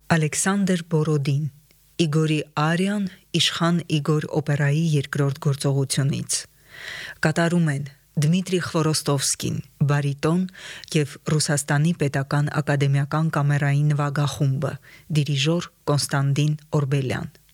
Ալեքսանդր Բորոդին, Իգորի Արիան, Իշխան Իգոր օպերայի երկրորդ գործողությունից։ Կատարում են Դմիտրի Խվորոստովսկին, բարիտոն և Ռուսաստանի պետական ակադեմիական կամերային նվագախումբը, դիրիժոր Կոնստանտին Օրբելյան։